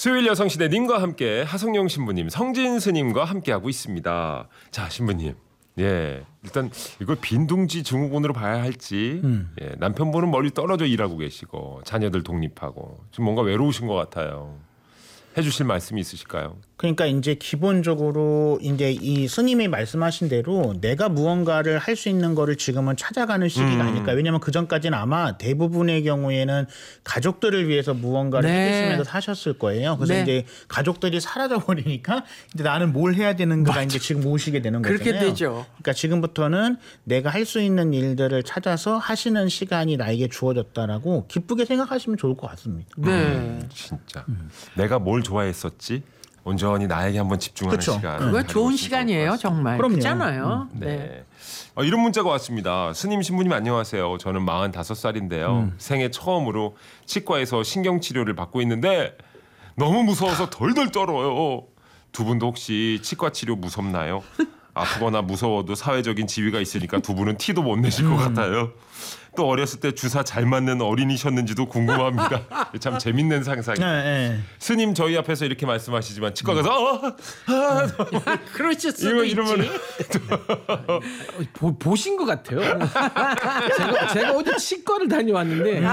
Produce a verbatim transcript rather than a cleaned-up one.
수요일 여성시대님과 함께 하성룡 신부님, 성진 스님과 함께하고 있습니다. 자, 신부님. 예, 일단 이걸 빈둥지 증후군으로 봐야 할지 음. 예, 남편분은 멀리 떨어져 일하고 계시고 자녀들 독립하고 지금 뭔가 외로우신 것 같아요. 해주실 말씀이 있으실까요? 그러니까 이제 기본적으로 이제 이 스님이 말씀하신 대로 내가 무언가를 할 수 있는 거를 지금은 찾아가는 시기가 음. 아닐까. 왜냐하면 그 전까지는 아마 대부분의 경우에는 가족들을 위해서 무언가를 네. 해주시면서 사셨을 거예요. 그래서 네. 이제 가족들이 사라져 버리니까 이제 나는 뭘 해야 되는가 이제 지금 오시게 되는 거잖아요. 그렇게 되죠. 그러니까 지금부터는 내가 할 수 있는 일들을 찾아서 하시는 시간이 나에게 주어졌다라고 기쁘게 생각하시면 좋을 것 같습니다. 네, 음, 진짜 음. 내가 뭘 좋아했었지? 온전히 나에게 한번 집중하는 그쵸. 시간. 그거 좋은 시간이에요, 정말. 그럼요. 그렇잖아요. 음, 네. 네. 어, 이런 문자가 왔습니다. 스님 신부님 안녕하세요. 저는 마흔다섯 살인데요. 음. 생애 처음으로 치과에서 신경치료를 받고 있는데 너무 무서워서 덜덜 떨어요. 두 분도 혹시 치과 치료 무섭나요? 아프거나 무서워도 사회적인 지위가 있으니까 두 분은 티도 못 내실 것 같아요. 또 어렸을 때 주사 잘 맞는 어린이셨는지도 궁금합니다. 참 재밌는 상상이에요. 네, 네. 스님 저희 앞에서 이렇게 말씀하시지만 치과 가서 음. 아, 아, 그러실 수도 있지. 보, 보신 것 같아요. 제가, 제가 어제 치과를 다녀왔는데